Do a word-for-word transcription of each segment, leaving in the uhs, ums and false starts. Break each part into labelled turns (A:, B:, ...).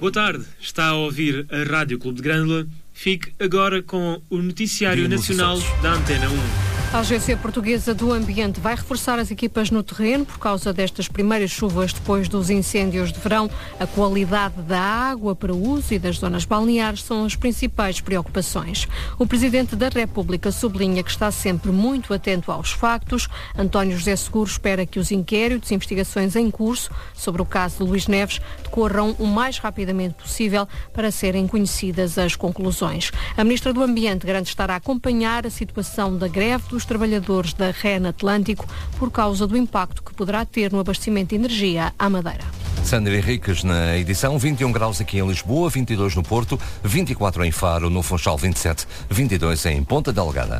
A: Boa tarde, está a ouvir a Rádio Clube de Grândola. Fique agora com o Noticiário Nacional da Antena um.
B: A Agência Portuguesa do Ambiente vai reforçar as equipas no terreno por causa destas primeiras chuvas depois dos incêndios de verão. A qualidade da água para uso e das zonas balneares são as principais preocupações. O Presidente da República sublinha que está sempre muito atento aos factos. António José Seguro espera que os inquéritos e investigações em curso sobre o caso de Luís Neves decorram o mais rapidamente possível para serem conhecidas as conclusões. A Ministra do Ambiente garante estar a acompanhar a situação da greve dos trabalhadores da R E N Atlântico por causa do impacto que poderá ter no abastecimento de energia à Madeira.
C: Sandra Henriques na edição, vinte e um graus aqui em Lisboa, vinte e dois no Porto, vinte e quatro em Faro, no Funchal vinte e sete, vinte e dois em Ponta Delgada.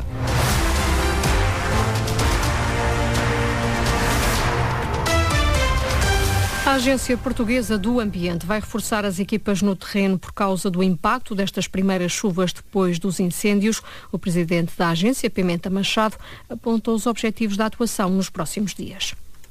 B: A Agência Portuguesa do Ambiente vai reforçar as equipas no terreno por causa do impacto destas primeiras chuvas depois dos incêndios. O presidente da agência, Pimenta Machado, apontou os objetivos da atuação nos próximos dias.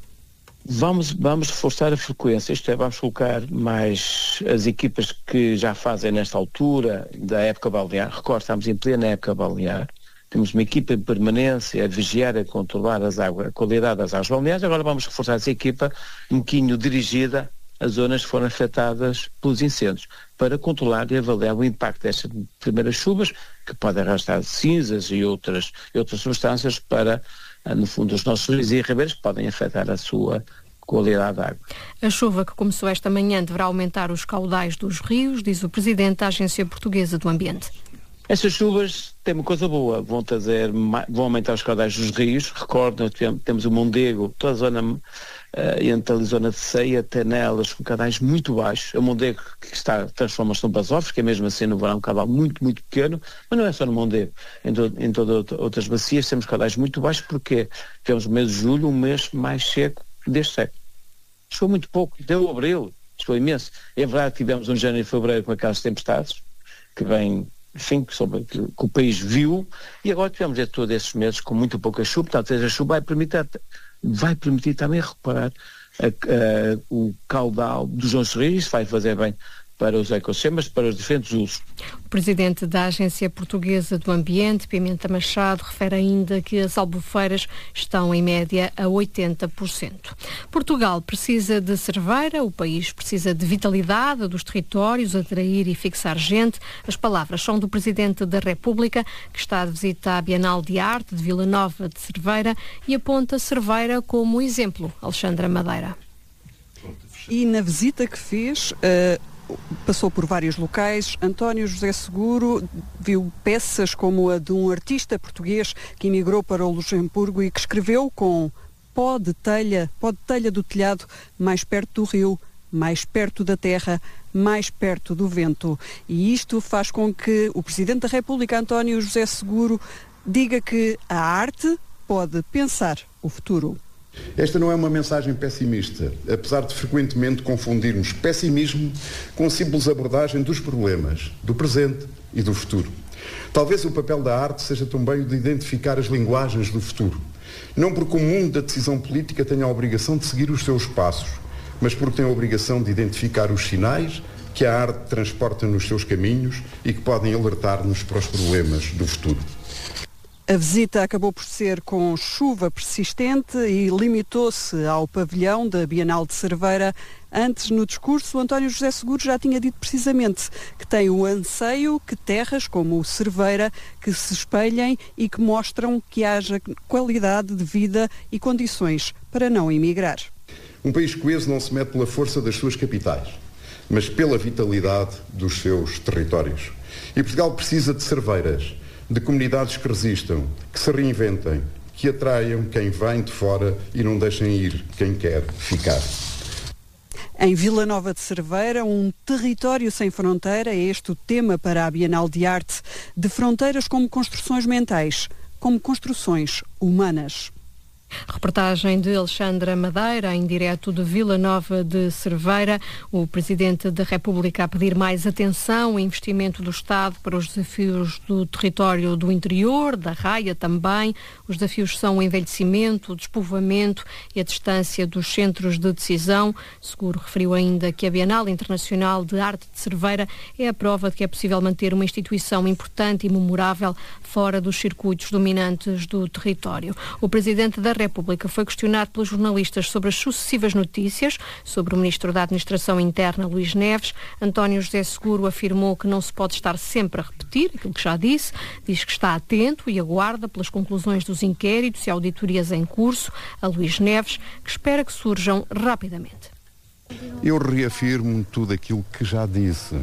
D: Vamos, vamos reforçar a frequência, isto é, vamos colocar mais as equipas que já fazem nesta altura da época balnear. Recordo, estamos em plena época balnear. Temos uma equipa em permanência a vigiar, a controlar as águas, a qualidade das águas balneares. Agora vamos reforçar essa equipa um bocadinho dirigida às zonas que foram afetadas pelos incêndios, para controlar e avaliar o impacto destas primeiras chuvas, que podem arrastar cinzas e outras, e outras substâncias para, no fundo, os nossos rios e ribeiros, que podem afetar a sua qualidade da água.
B: A chuva que começou esta manhã deverá aumentar os caudais dos rios, diz o Presidente da Agência Portuguesa do Ambiente.
D: Estas chuvas têm uma coisa boa, vão trazer, vão aumentar os caudais dos rios. Recordam, temos o Mondego, toda a zona, uh, entre a zona de Ceia, Tenelas, com caudais muito baixos. O Mondego que está transforma-se no Basófis, que é mesmo assim no verão um caudal muito, muito pequeno, mas não é só no Mondego. Em, to, em todas outras bacias temos caudais muito baixos, porque tivemos o mês de julho, um mês mais seco deste século. Isto foi muito pouco, deu abril, isto foi imenso. É verdade que tivemos um janeiro e fevereiro com aquelas tempestades, que vêm... enfim, que, sobre, que, que o país viu, e agora tivemos é, todos esses meses com muito pouca chuva, portanto a chuva vai permitir, vai permitir também recuperar a, a, o caudal dos nossos rios, isso vai fazer bem para os ecossistemas, para os diferentes usos.
B: O Presidente da Agência Portuguesa do Ambiente, Pimenta Machado, refere ainda que as albufeiras estão em média a oitenta por cento. Portugal precisa de cerveira, o país precisa de vitalidade dos territórios, atrair e fixar gente. As palavras são do Presidente da República, que está de visita à Bienal de Arte de Vila Nova de Cerveira e aponta Cerveira como exemplo. Alexandra Madeira.
E: E na visita que fez... Uh... passou por vários locais. António José Seguro viu peças como a de um artista português que emigrou para o Luxemburgo e que escreveu com pó de telha, pó de telha do telhado, mais perto do rio, mais perto da terra, mais perto do vento. E isto faz com que o Presidente da República, António José Seguro, diga que a arte pode pensar o futuro.
F: Esta não é uma mensagem pessimista, apesar de frequentemente confundirmos pessimismo com simples abordagem dos problemas, do presente e do futuro. Talvez o papel da arte seja também o de identificar as linguagens do futuro. Não porque o mundo da decisão política tenha a obrigação de seguir os seus passos, mas porque tem a obrigação de identificar os sinais que a arte transporta nos seus caminhos e que podem alertar-nos para os problemas do futuro.
E: A visita acabou por ser com chuva persistente e limitou-se ao pavilhão da Bienal de Cerveira. Antes, no discurso, António José Seguro já tinha dito precisamente que tem o anseio que terras como o Cerveira que se espelhem e que mostram que haja qualidade de vida e condições para não emigrar.
F: Um país coeso não se mede pela força das suas capitais, mas pela vitalidade dos seus territórios. E Portugal precisa de cerveiras, de comunidades que resistam, que se reinventem, que atraiam quem vem de fora e não deixem ir quem quer ficar.
E: Em Vila Nova de Cerveira, um território sem fronteira, é este o tema para a Bienal de Arte, de fronteiras como construções mentais, como construções humanas.
B: Reportagem de Alexandra Madeira, em direto de Vila Nova de Cerveira. O Presidente da República a pedir mais atenção e investimento do Estado para os desafios do território do interior, da Raia também. Os desafios são o envelhecimento, o despovoamento e a distância dos centros de decisão. Seguro referiu ainda que a Bienal Internacional de Arte de Cerveira é a prova de que é possível manter uma instituição importante e memorável fora dos circuitos dominantes do território. O Presidente da República foi questionado pelos jornalistas sobre as sucessivas notícias sobre o Ministro da Administração Interna, Luís Neves. António José Seguro afirmou que não se pode estar sempre a repetir aquilo que já disse. Diz que está atento e aguarda pelas conclusões dos inquéritos e auditorias em curso. A Luís Neves, que espera que surjam rapidamente.
F: Eu reafirmo tudo aquilo que já disse.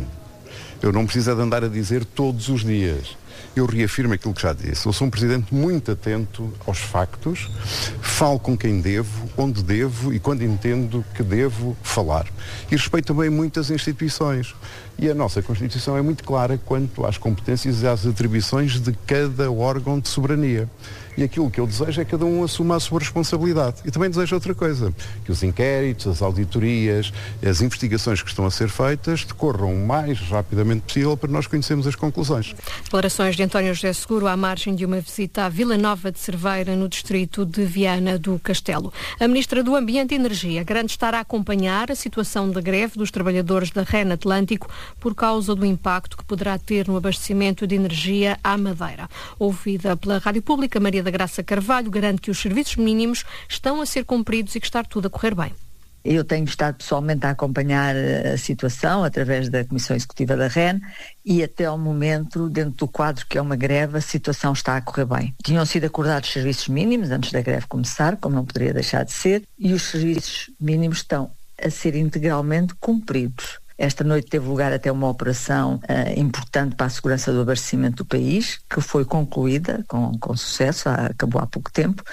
F: Eu não preciso de andar a dizer todos os dias. Eu reafirmo aquilo que já disse. Eu sou um Presidente muito atento aos factos, falo com quem devo, onde devo e quando entendo que devo falar. E respeito também muitas instituições. E a nossa Constituição é muito clara quanto às competências e às atribuições de cada órgão de soberania. E aquilo que eu desejo é que cada um assuma a sua responsabilidade. E também desejo outra coisa, que os inquéritos, as auditorias, as investigações que estão a ser feitas decorram o mais rapidamente possível para nós conhecermos as conclusões.
B: Declarações de António José Seguro à margem de uma visita à Vila Nova de Cerveira, no distrito de Viana do Castelo. A Ministra do Ambiente e Energia garante estar a acompanhar a situação de greve dos trabalhadores da R E N Atlântico por causa do impacto que poderá ter no abastecimento de energia à Madeira. Ouvida pela Rádio Pública, Maria da Graça Carvalho garante que os serviços mínimos estão a ser cumpridos e que está tudo a correr bem.
G: Eu tenho estado pessoalmente a acompanhar a situação através da Comissão Executiva da R E N e até ao momento, dentro do quadro que é uma greve, a situação está a correr bem. Tinham sido acordados serviços mínimos antes da greve começar, como não poderia deixar de ser, e os serviços mínimos estão a ser integralmente cumpridos. Esta noite teve lugar até uma operação uh, importante para a segurança do abastecimento do país, que foi concluída com, com sucesso, há, acabou há pouco tempo,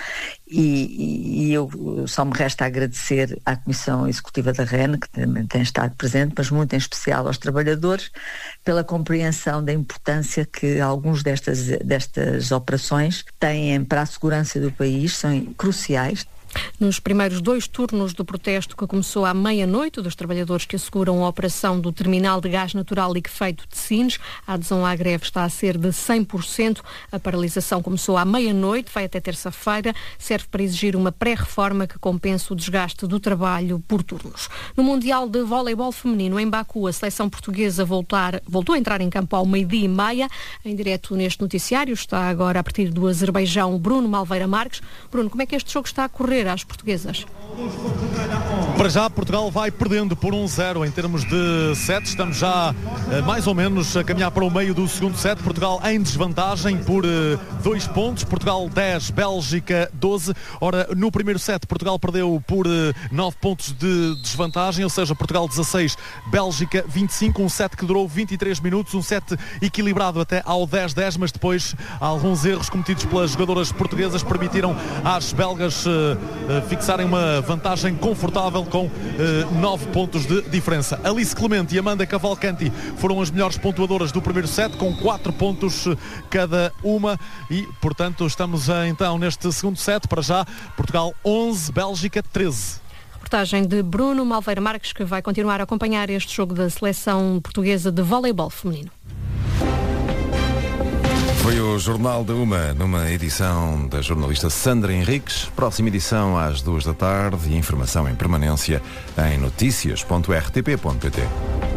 G: e, e eu só me resta agradecer à Comissão Executiva da R E N, que também tem estado presente, mas muito em especial aos trabalhadores, pela compreensão da importância que alguns destas, destas operações têm para a segurança do país, são cruciais.
B: Nos primeiros dois turnos do protesto que começou à meia-noite dos trabalhadores que asseguram a operação do terminal de gás natural liquefeito de Sines, a adesão à greve está a ser de cem por cento. A paralisação começou à meia-noite, vai até terça-feira, serve para exigir uma pré-reforma que compense o desgaste do trabalho por turnos. No Mundial de Voleibol Feminino em Baku, a seleção portuguesa voltar, voltou a entrar em campo ao meio-dia e meia. Em direto neste noticiário está agora a partir do Azerbaijão o Bruno Malveira Marques. Bruno, como é que este jogo está a correr às portuguesas?
H: Para já, Portugal vai perdendo por um zero em termos de set. Estamos já eh, mais ou menos a caminhar para o meio do segundo set. Portugal em desvantagem por eh, dois pontos. Portugal dez, Bélgica doze. Ora, no primeiro set, Portugal perdeu por eh, nove pontos de desvantagem, ou seja, Portugal dezasseis, Bélgica vinte e cinco. Um set que durou vinte e três minutos, um set equilibrado até ao dez dez, mas depois alguns erros cometidos pelas jogadoras portuguesas permitiram às belgas eh, fixarem uma vantagem confortável com eh, nove pontos de diferença. Alice Clemente e Amanda Cavalcanti foram as melhores pontuadoras do primeiro set, com quatro pontos cada uma, e portanto estamos eh, então neste segundo set. Para já, Portugal onze, Bélgica treze.
B: Reportagem de Bruno Malveira Marques, que vai continuar a acompanhar este jogo da seleção portuguesa de voleibol feminino.
I: Foi o Jornal da Uma, numa edição da jornalista Sandra Henriques. Próxima edição às duas da tarde e informação em permanência em notícias ponto r t p ponto p t.